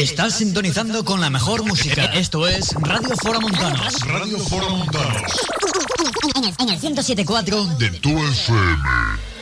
Estás sintonizando con la mejor música. Esto es Radio Fora Montanos. Radio Fora Montanos. En el 107.4 de tu FM.